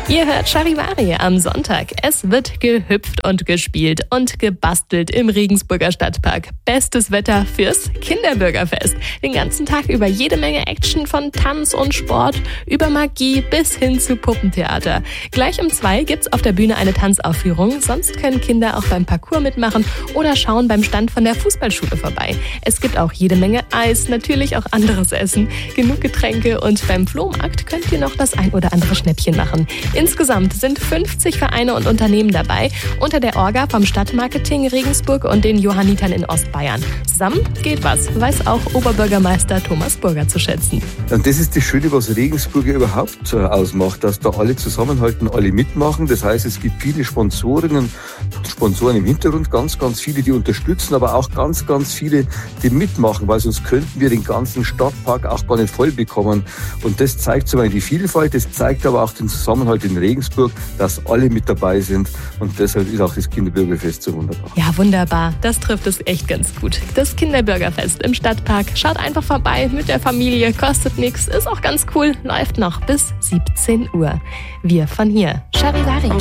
Ihr hört Charivari am Sonntag. Es wird gehüpft und gespielt und gebastelt im Regensburger Stadtpark. Bestes Wetter fürs Kinderbürgerfest. Den ganzen Tag über jede Menge Action von Tanz und Sport über Magie bis hin zu Puppentheater. Gleich um 2 gibt's auf der Bühne eine Tanzaufführung. Sonst können Kinder auch beim Parcours mitmachen oder schauen beim Stand von der Fußballschule vorbei. Es gibt auch jede Menge Eis, natürlich auch anderes Essen, genug Getränke und beim Flohmarkt könnt ihr noch das ein oder andere Schnäppchen machen. Insgesamt sind 50 Vereine und Unternehmen dabei, unter der Orga vom Stadtmarketing Regensburg und den Johannitern in Ostbayern. Zusammen geht was, weiß auch Oberbürgermeister Thomas Burger zu schätzen. Und das ist das Schöne, was Regensburg überhaupt ausmacht, dass da alle zusammenhalten, alle mitmachen. Das heißt, es gibt viele Sponsoren im Hintergrund, ganz viele, die unterstützen, aber auch ganz viele, die mitmachen, weil sonst könnten wir den ganzen Stadtpark auch gar nicht voll bekommen. Und das zeigt zum einen die Vielfalt, das zeigt aber auch den Zusammenhalt in Regensburg, dass alle mit dabei sind. Und deshalb ist auch das Kinderbürgerfest so wunderbar. Ja, wunderbar. Das trifft es echt ganz gut. Das Kinderbürgerfest im Stadtpark. Schaut einfach vorbei mit der Familie, kostet nichts, ist auch ganz cool, läuft noch bis 17 Uhr. Wir von hier, Charivari.